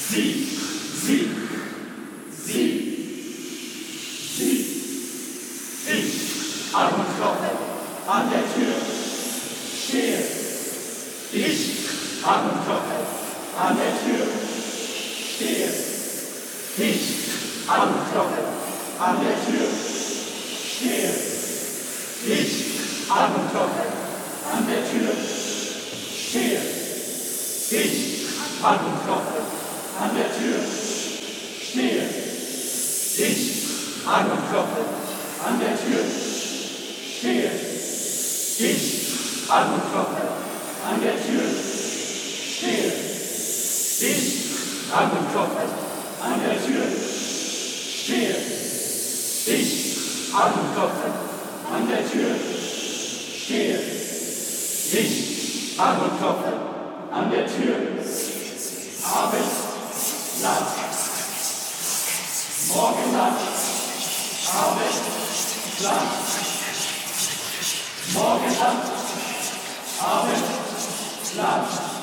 Ich, Anklopfe, an der Tür, stehe. Ich, Anklopfe, an der Tür, stehe. Ich, Anklopfe, an der Tür, stehe. Ich, Anklopfe, an der Tür, stehe. Ich, Anklopfe, an der Tür, stehe. Ich, Anklopfe, an der Tür, stehe. Ich, Anklopfe, an der Tür, stehe. Ich, Anklopfe, an der Tür, stehe. Ich, Anklopfe, an der Tür, stehe. Ich, Anklopfe, an der Tür, Abend, Nacht, Morgennacht, Abend, Nacht, Morgennacht, Abend, Nacht.